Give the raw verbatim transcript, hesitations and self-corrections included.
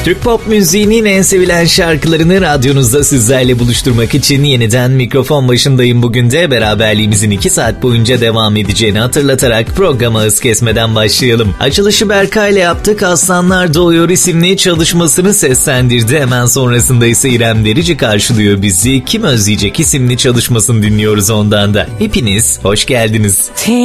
Türk pop müziğinin en sevilen şarkılarını radyonuzda sizlerle buluşturmak için yeniden mikrofon başındayım. Bugün de beraberliğimizin iki saat boyunca devam edeceğini hatırlatarak programa hız kesmeden başlayalım. Açılışı Berkay ile yaptık. Aslanlar Doğuyor isimli çalışmasını seslendirdi. Hemen sonrasında ise İrem Derici karşılıyor bizi. Kim Özleyecek isimli çalışmasını dinliyoruz ondan da. Hepiniz hoş geldiniz.